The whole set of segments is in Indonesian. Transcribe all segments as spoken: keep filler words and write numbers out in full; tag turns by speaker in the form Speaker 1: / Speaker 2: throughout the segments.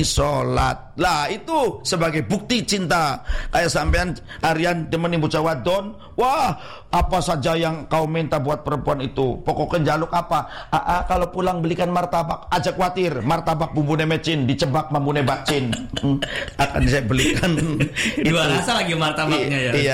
Speaker 1: sholat. Lah itu sebagai bukti cinta. Kayak sampean Aryan demen bocah wadon, wah apa saja yang kau minta buat perempuan itu, pokoknya jaluk apa. Aa, kalau pulang belikan martabak, aja khawatir martabak bumbune mecin dicebak mambune bacin. hmm, akan saya belikan.
Speaker 2: Dua rasa lagi martabaknya ya.
Speaker 1: Iya.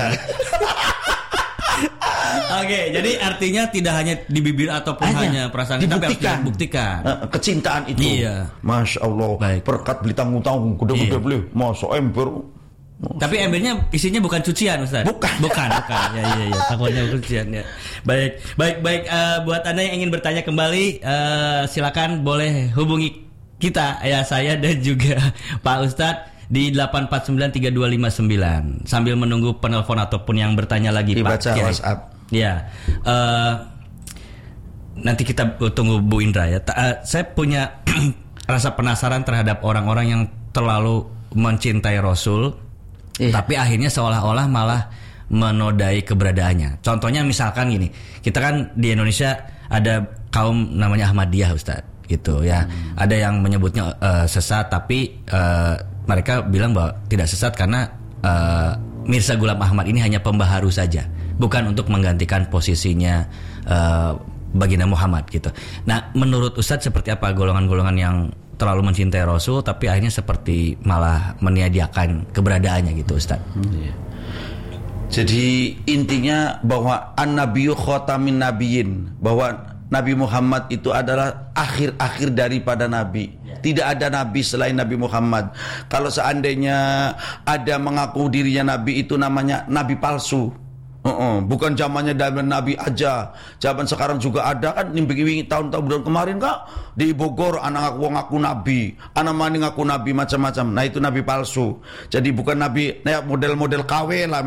Speaker 2: Oke, jadi artinya tidak hanya di bibir ataupun hanya, hanya perasaan kita, tapi harus dibuktikan
Speaker 1: kecintaan itu.
Speaker 2: Iya.
Speaker 1: Masya Allah. Baik. Perkat beli tanggung-tanggung, gede-gede beli, masa ember. Masa.
Speaker 2: Tapi embernya isinya bukan cucian, Ustaz.
Speaker 1: Bukan,
Speaker 2: bukan, bukan. Ya, ya, ya. Takutnya cucian ya. Baik, baik, baik. Uh, buat Anda yang ingin bertanya kembali, uh, silakan boleh hubungi kita, ya saya dan juga Pak Ustadz di delapan empat sembilan tiga dua lima sembilan sambil menunggu penelpon ataupun yang bertanya lagi
Speaker 1: dibaca
Speaker 2: Pak.
Speaker 1: WhatsApp.
Speaker 2: Ya, uh, nanti kita tunggu Bu Indra ya. Uh, saya punya rasa penasaran terhadap orang-orang yang terlalu mencintai Rasul, iya. tapi akhirnya seolah-olah malah menodai keberadaannya. Contohnya misalkan gini, kita kan di Indonesia ada kaum namanya Ahmadiyah, Ustadz, gitu ya. Hmm. Ada yang menyebutnya uh, sesat, tapi uh, mereka bilang bahwa tidak sesat karena uh, Mirza Ghulam Ahmad ini hanya pembaharu saja, bukan untuk menggantikan posisinya uh, baginda Muhammad gitu. Nah, menurut Ustadz seperti apa golongan-golongan yang terlalu mencintai Rasul tapi akhirnya seperti malah meniadakan keberadaannya gitu, Ustadz?
Speaker 1: Hmm. Jadi intinya bahwa an-nabiyyu khatamin nabiyyin, bahwa Nabi Muhammad itu adalah akhir-akhir daripada nabi. Tidak ada nabi selain Nabi Muhammad. Kalau seandainya ada mengaku dirinya nabi, itu namanya nabi palsu. Uh-uh. Bukan zamannya zaman nabi aja. Zaman sekarang juga ada kan. Nimbi tahun-tahun bulan kemarin kak di Bogor anak ngaku ngaku nabi, anak mani ngaku nabi macam-macam. Nah itu nabi palsu. Jadi bukan nabi, nah model-model K W lah.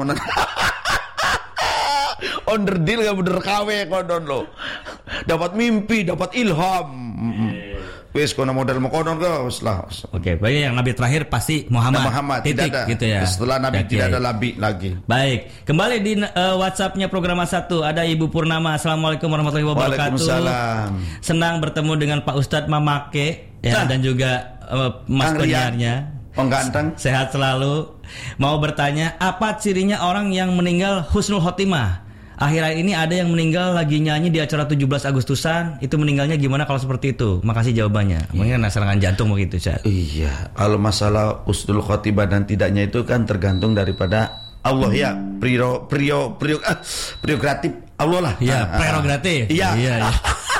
Speaker 1: Onder deal gak bener K W kodon lo. Dapat mimpi, dapat ilham. Wes kono model mokonon ke wes lah.
Speaker 2: Oke, baik, yang nabi terakhir pasti Muhammad.
Speaker 1: Nah, Muhammad
Speaker 2: titik,
Speaker 1: tidak ada.
Speaker 2: Gitu ya.
Speaker 1: Setelah nabi
Speaker 2: okay.
Speaker 1: tidak ada nabi lagi.
Speaker 2: Baik, kembali di uh, WhatsAppnya Programa satu ada Ibu Purnama. Assalamualaikum warahmatullahi wabarakatuh.
Speaker 1: Waalaikumsalam.
Speaker 2: Senang bertemu dengan Pak Ustadz Mamake ya, nah, dan juga uh, Mas penyiarnya.
Speaker 1: Pengganteng.
Speaker 2: Sehat selalu. Mau bertanya, apa cirinya orang yang meninggal husnul khotimah? Akhir-akhir ini ada yang meninggal lagi nyanyi di acara tujuh belas Agustusan. Itu meninggalnya gimana kalau seperti itu? Makasih jawabannya. Mungkin kena serangan jantung begitu, Ustaz.
Speaker 1: Iya, kalau masalah husnul khotimah dan tidaknya itu kan tergantung daripada Allah ya. Prio prio prio ah, prerogatif Allah lah.
Speaker 2: Iya, prerogatif.
Speaker 1: Iya.
Speaker 2: Iya, iya.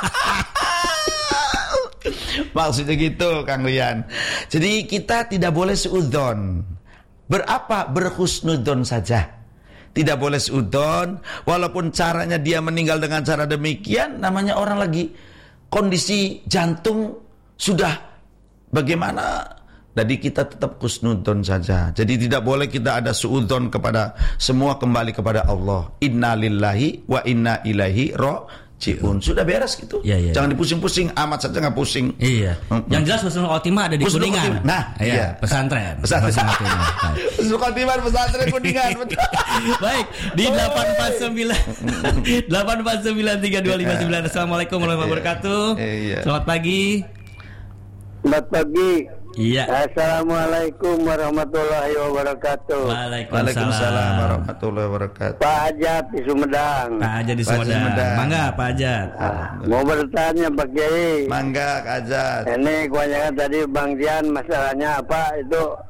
Speaker 1: Maksudnya gitu, Kang Rian. Jadi kita tidak boleh suudzon. Berapa? Berhusnudzon saja. Tidak boleh seudon, walaupun caranya dia meninggal dengan cara demikian, namanya orang lagi kondisi jantung sudah bagaimana. Jadi kita tetap husnudon saja. Jadi tidak boleh kita ada suudon kepada semua, kembali kepada Allah. Inna lillahi wa inna ilaihi raji'un. Sudah beres gitu.
Speaker 2: Ya, ya,
Speaker 1: jangan
Speaker 2: ya.
Speaker 1: dipusing-pusing, amat saja nggak pusing.
Speaker 2: Iya. Hmm. Yang jelas husnul khotimah ada di
Speaker 1: husnul
Speaker 2: Kuningan.
Speaker 1: Nah,
Speaker 2: iya.
Speaker 1: iya.
Speaker 2: Pesantren.
Speaker 1: Pesantren. Husnul khotimah pesantren Kuningan.
Speaker 2: Baik, di delapan empat sembilan delapan empat sembilan tiga dua lima sembilan. Assalamualaikum warahmatullahi wabarakatuh. Selamat pagi.
Speaker 3: Selamat pagi.
Speaker 2: Iya.
Speaker 3: Assalamualaikum warahmatullahi wabarakatuh.
Speaker 1: Waalaikumsalam warahmatullahi wabarakatuh.
Speaker 3: Pak Ajat di Sumedang.
Speaker 2: Pak Ajat di Sumedang. Mangga Pak Ajat.
Speaker 3: Ah, mau bertanya Pak Kiai.
Speaker 1: Mangga Kak Ajat.
Speaker 3: Ini kebanyakan tadi Bang Dian masalahnya apa itu